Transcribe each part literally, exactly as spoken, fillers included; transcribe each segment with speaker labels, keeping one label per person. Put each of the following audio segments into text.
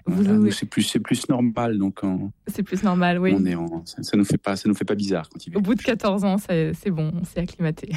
Speaker 1: Vous
Speaker 2: Voilà,
Speaker 1: nous...
Speaker 2: nous, c'est plus, c'est plus normal, donc on,
Speaker 1: c'est plus normal, oui.
Speaker 2: On est en, ça, ça nous fait pas, ça nous fait pas bizarre quand il vient.
Speaker 1: Au bout de quatorze ans, c'est, c'est bon, on s'est acclimaté.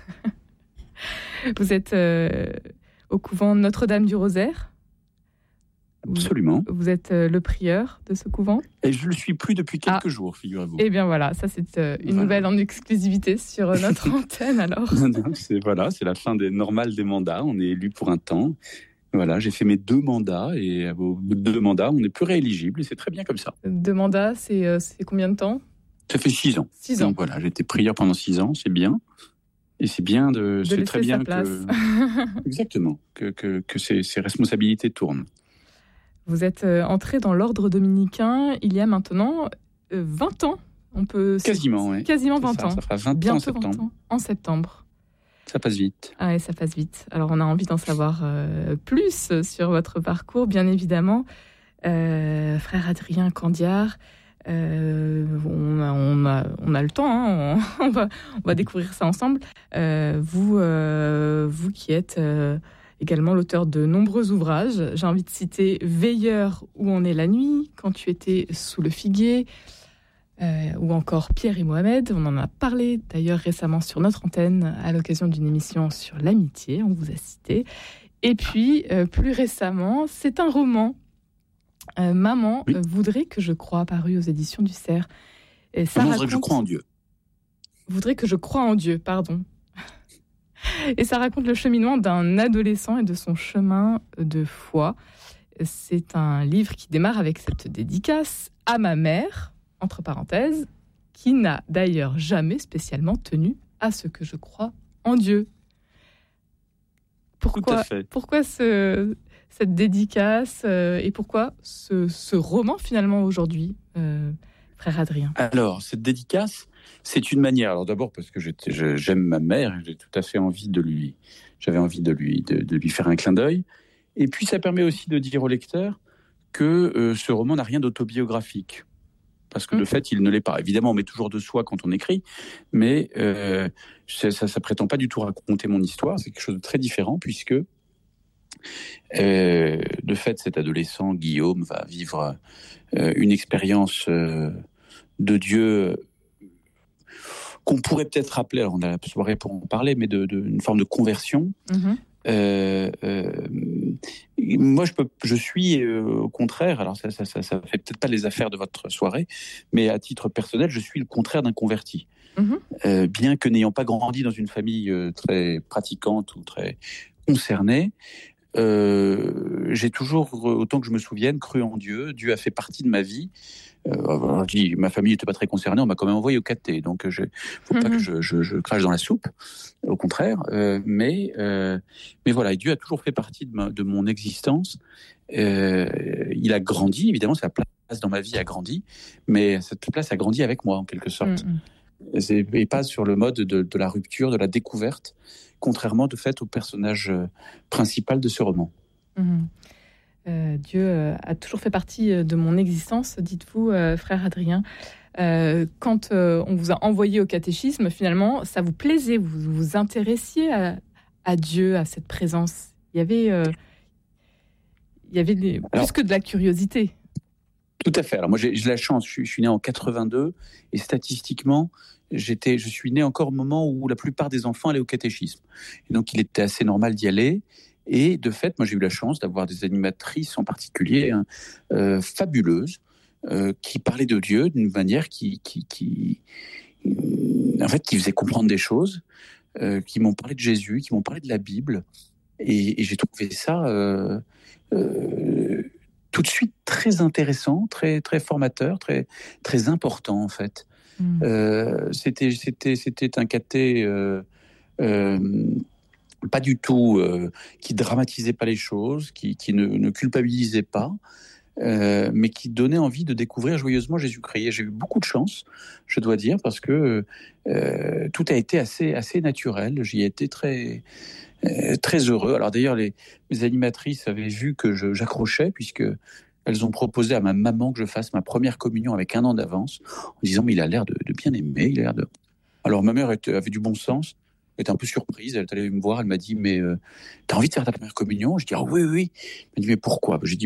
Speaker 1: Vous êtes euh, au couvent Notre-Dame du Rosaire.
Speaker 2: Absolument.
Speaker 1: Vous, vous êtes euh, le prieur de ce couvent.
Speaker 2: Et je le suis plus depuis quelques
Speaker 1: ah.
Speaker 2: jours, figurez-vous.
Speaker 1: Eh bien voilà, ça c'est euh, une voilà. nouvelle en exclusivité sur euh, notre antenne alors.
Speaker 2: Non, non, c'est, voilà, c'est la fin des, normale des mandats, on est élu pour un temps. Voilà, j'ai fait mes deux mandats et au bout de deux mandats, on n'est plus rééligible et c'est très bien comme ça.
Speaker 1: Deux mandats, c'est, euh, c'est combien de temps ?
Speaker 2: Ça fait six ans.
Speaker 1: Six ans.
Speaker 2: Donc voilà, j'ai été prieur pendant six ans, c'est bien. Et c'est bien de,
Speaker 1: de
Speaker 2: c'est très bien
Speaker 1: sa place.
Speaker 2: que exactement que que, que ces, ces responsabilités tournent.
Speaker 1: Vous êtes euh, entré dans l'ordre dominicain il y a maintenant euh, vingt ans. On peut
Speaker 2: quasiment, oui.
Speaker 1: Quasiment vingt
Speaker 2: ça,
Speaker 1: ans.
Speaker 2: Ça fera vingt
Speaker 1: Bientôt
Speaker 2: ans en septembre.
Speaker 1: vingt ans. En septembre.
Speaker 2: Ça passe vite.
Speaker 1: Ah ouais, ça passe vite. Alors, on a envie d'en savoir euh, plus sur votre parcours, bien évidemment. Euh, frère Adrien Candiard, euh, on, a, on, a, on a le temps, hein, on, on, va, on va découvrir ça ensemble. Euh, vous, euh, vous qui êtes euh, également l'auteur de nombreux ouvrages, j'ai envie de citer Veilleur où on est la nuit, Quand tu étais sous le figuier, Euh, ou encore Pierre et Mohamed. On en a parlé d'ailleurs récemment sur notre antenne à l'occasion d'une émission sur l'amitié, on vous a cité. Et puis, euh, plus récemment, c'est un roman. Euh, Maman oui. euh, voudrait que je croie, paru aux éditions du Cerf. Et ça
Speaker 2: Maman
Speaker 1: raconte...
Speaker 2: voudrait que je croie en Dieu.
Speaker 1: Voudrait que je croie en Dieu, pardon. Et ça raconte le cheminement d'un adolescent et de son chemin de foi. C'est un livre qui démarre avec cette dédicace à ma mère, entre parenthèses, qui n'a d'ailleurs jamais spécialement tenu à ce que je crois en Dieu. Pourquoi, pourquoi ce, cette dédicace euh, et pourquoi ce, ce roman finalement aujourd'hui, euh, frère Adrien ?
Speaker 2: Alors, cette dédicace, c'est une manière. Alors d'abord parce que je, je, j'aime ma mère, j'ai tout à fait envie de lui, j'avais envie de lui, de, de lui faire un clin d'œil. Et puis ça permet aussi de dire au lecteur que euh, ce roman n'a rien d'autobiographique. Parce que de fait, il ne l'est pas. Évidemment, on met toujours de soi quand on écrit, mais euh, ça ne prétend pas du tout raconter mon histoire. C'est quelque chose de très différent, puisque, euh, de fait, cet adolescent, Guillaume, va vivre euh, une expérience euh, de Dieu qu'on pourrait peut-être appeler, alors on a la soirée pour en parler, mais de, de, une forme de conversion. Mm-hmm. Euh, euh, moi, je, peux, je suis euh, au contraire, alors ça, ça, ça, ça fait peut-être pas les affaires de votre soirée, mais à titre personnel, je suis le contraire d'un converti. Mmh. Euh, bien que n'ayant pas grandi dans une famille euh, très pratiquante ou très concernée, euh, j'ai toujours, autant que je me souvienne, cru en Dieu. Dieu a fait partie de ma vie. Euh, je dis, ma famille n'était pas très concernée, on m'a quand même envoyé au caté, donc il ne faut mmh. pas que je, je, je crache dans la soupe, au contraire. Euh, mais, euh, mais voilà, Dieu a toujours fait partie de, ma, de mon existence. Euh, il a grandi, évidemment, sa place dans ma vie a grandi, mais cette place a grandi avec moi, en quelque sorte. Mmh. Et, et pas sur le mode de, de la rupture, de la découverte, contrairement de fait au personnage principal de ce roman.
Speaker 1: Mmh. Euh, Dieu euh, a toujours fait partie de mon existence, dites-vous, euh, frère Adrien. Euh, quand euh, on vous a envoyé au catéchisme, finalement, ça vous plaisait, vous vous intéressiez à, à Dieu, à cette présence. Il y avait, euh, il y avait des,
Speaker 2: Alors,
Speaker 1: plus que de la curiosité.
Speaker 2: Tout à fait. Alors moi, j'ai, j'ai la chance, je suis, je suis né en quatre-vingt-deux, et statistiquement, j'étais, je suis né encore au moment où la plupart des enfants allaient au catéchisme. Et donc, il était assez normal d'y aller. Et de fait, moi j'ai eu la chance d'avoir des animatrices en particulier hein, euh, fabuleuses euh, qui parlaient de Dieu d'une manière qui, qui, qui, en fait, qui faisait comprendre des choses, euh, qui m'ont parlé de Jésus, qui m'ont parlé de la Bible, et, et j'ai trouvé ça euh, euh, tout de suite très intéressant, très très formateur, très très important en fait. Mmh. Euh, c'était c'était c'était un caté. Euh, euh, pas du tout, euh, qui dramatisait pas les choses, qui, qui ne, ne culpabilisait pas, euh, mais qui donnait envie de découvrir joyeusement Jésus-Christ. Et j'ai eu beaucoup de chance, je dois dire, parce que euh, tout a été assez, assez naturel. J'y ai été très, euh, très heureux. Alors d'ailleurs, les, les animatrices avaient vu que je, j'accrochais, puisque elles ont proposé à ma maman que je fasse ma première communion avec un an d'avance, en disant mais il a l'air de, de bien aimer, il a l'air de. Alors ma mère était, avait du bon sens. Elle était un peu surprise, elle est allée me voir, elle m'a dit « Mais euh, t'as envie de faire ta première communion ?» Je dis « Ah oui, oui. » Elle m'a dit « Mais pourquoi ?» J'ai dit